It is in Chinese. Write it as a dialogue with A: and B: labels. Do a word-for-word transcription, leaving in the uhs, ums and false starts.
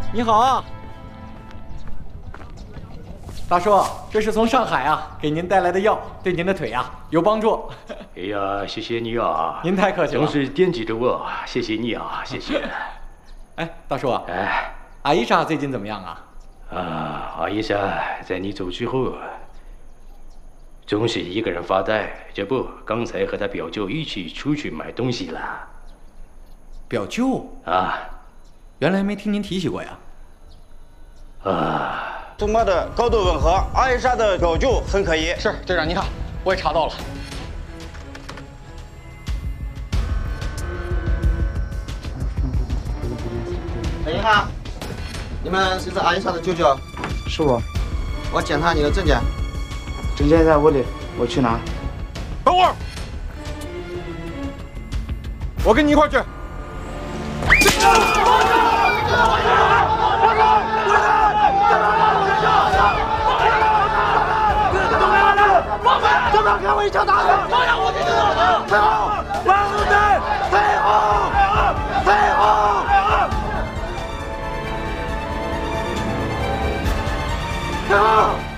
A: 你好，大叔，这是从上海啊给您带来的药，对您的腿啊有帮助。
B: 哎呀，谢谢你啊！
A: 您太客气了，
B: 总是惦记着我，谢谢你啊，谢谢。
A: 哎，大叔，
B: 哎，
A: 阿伊莎最近怎么样啊？
B: 啊，阿伊莎在你走之后，总是一个人发呆。这不，刚才和他表舅一起出去买东西了。
A: 表舅
B: 啊，
A: 原来没听您提起过呀。
B: 啊。
C: 周末的高度吻合，阿伊莎的表舅很可疑。
A: 是队长，您看，我也查到了。
D: 哎，你好，你们谁是阿伊莎的舅舅？
E: 是我。
D: 我检查你的证件。
E: 证件在屋里，我去拿。
F: 等会儿，我跟你一块儿去。
G: 这边给我一枪打死！放下武器就走！退后！王虎队，退后！退后！退后！退后！